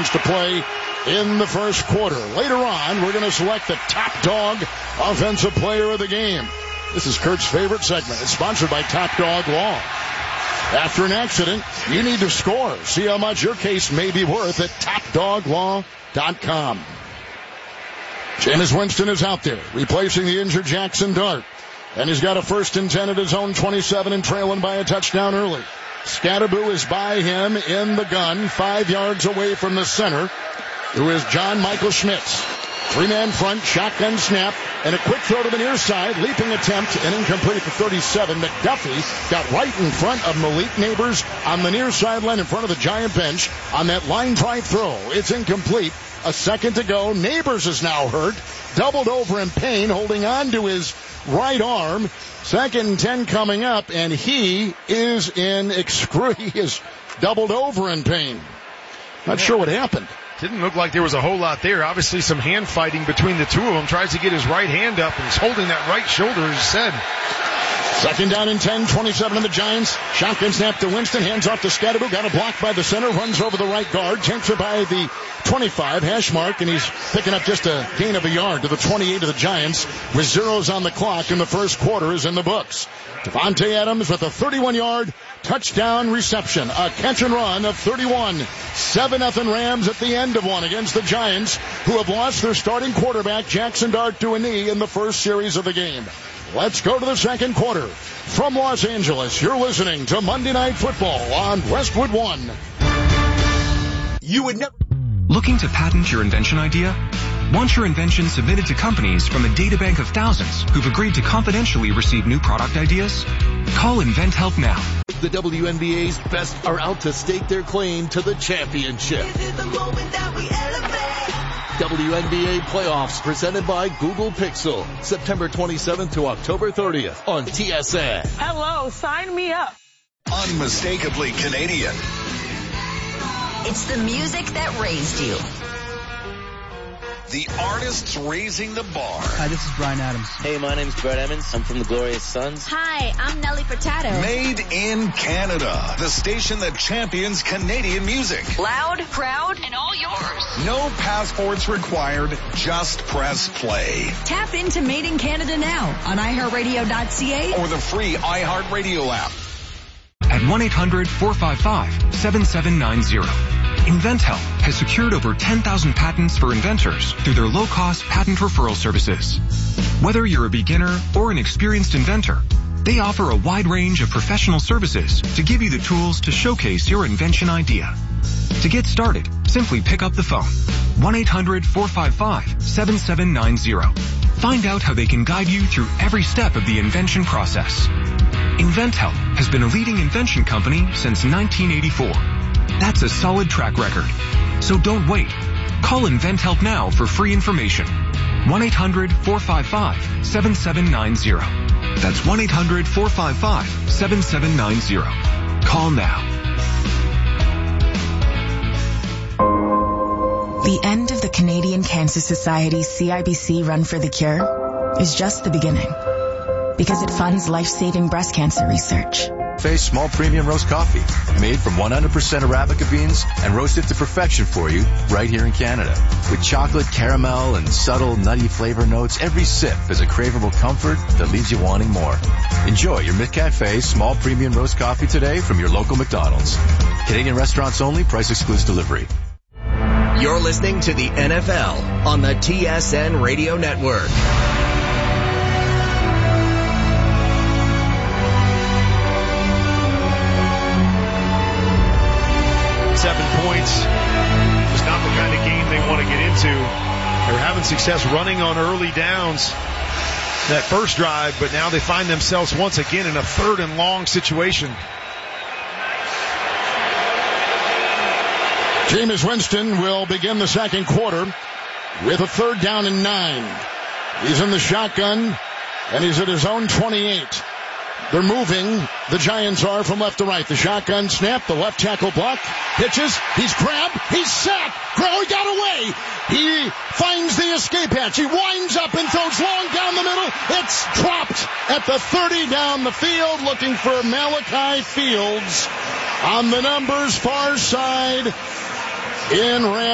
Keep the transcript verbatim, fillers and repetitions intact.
seconds to play in the first quarter. Later on, we're going to select the top dog offensive player of the game. This is Kurt's favorite segment. It's sponsored by Top Dog Law. After an accident, you need to score. See how much your case may be worth at top dog law dot com. Jameis Winston is out there, replacing the injured Jackson Dart. And he's got a first and ten at his own twenty-seven and trailing by a touchdown early. Scatterboo is by him in the gun, five yards away from the center, who is John Michael Schmitz. Three-man front, shotgun snap, and a quick throw to the near side. Leaping attempt and incomplete for thirty-seven. McDuffie got right in front of Malik Neighbors on the near sideline in front of the Giant bench on that line drive throw. It's incomplete. A second to go. Neighbors is now hurt. Doubled over in pain, holding on to his right arm. Second and ten coming up, and he is in excru- he is doubled over in pain. Not sure what happened. Didn't look like there was a whole lot there. Obviously some hand fighting between the two of them. Tries to get his right hand up, and he's holding that right shoulder, as said. Second down and ten, twenty-seven of the Giants. Shotgun snap to Winston, hands off to Scatterboo. Got a block by the center, runs over the right guard, takes it by the twenty-five, hash mark, and he's picking up just a gain of a yard to the twenty-eight of the Giants with zeros on the clock, and the first quarter is in the books. Devontae Adams with a thirty-one-yard touchdown reception. A catch and run of thirty-one. seven nothing Rams at the end of one against the Giants, who have lost their starting quarterback, Jackson Dart, to a knee in the first series of the game. Let's go to the second quarter. From Los Angeles, you're listening to Monday Night Football on Westwood One. You would never... Looking to patent your invention idea? Want your invention submitted to companies from a databank of thousands who've agreed to confidentially receive new product ideas? Call InventHelp now. The W N B A's best are out to stake their claim to the championship. Is it the moment that we elevate? W N B A playoffs presented by Google Pixel. September twenty-seventh to October thirtieth on T S N. Hello, sign me up. Unmistakably Canadian. It's the music that raised you. The artists raising the bar. Hi, this is Brian Adams. Hey, my name's Brett Emmons. I'm from the Glorious Sons. Hi, I'm Nelly Furtado. Made in Canada. The station that champions Canadian music. Loud, proud, and all yours. No passports required. Just press play. Tap into Made in Canada now on i heart radio dot c a or the free iHeartRadio app. At one eight hundred four five five seven seven nine zero. InventHelp has secured over ten thousand patents for inventors through their low-cost patent referral services. Whether you're a beginner or an experienced inventor, they offer a wide range of professional services to give you the tools to showcase your invention idea. To get started, simply pick up the phone. one eight hundred four five five seven seven nine zero. Find out how they can guide you through every step of the invention process. InventHelp has been a leading invention company since nineteen eighty-four. That's a solid track record. So don't wait. Call InventHelp now for free information. one eight hundred four five five seven seven nine zero. That's one eight hundred four five five seven seven nine zero. Call now. The end of the Canadian Cancer Society's C I B C Run for the Cure is just the beginning, because it funds life-saving breast cancer research. Face Small Premium Roast Coffee, made from one hundred percent Arabica beans and roasted to perfection for you right here in Canada. With chocolate, caramel, and subtle nutty flavor notes, every sip is a craveable comfort that leaves you wanting more. Enjoy your McCafe Small Premium Roast Coffee today from your local McDonald's. Canadian restaurants only, price excludes delivery. You're listening to the N F L on the T S N Radio Network. Seven points. Just not the kind of game they want to get into. They're having success running on early downs that first drive, but now they find themselves once again in a third and long situation. Jameis Winston will begin the second quarter with a third down and nine. He's in the shotgun, and he's at his own twenty-eight. They're moving. The Giants are from left to right. The shotgun snap. The left tackle block. Pitches. He's grabbed. He's sacked. Crowley got away. He finds the escape hatch. He winds up and throws long down the middle. It's dropped at the thirty down the field, looking for Malachi Fields on the numbers far side in Ram.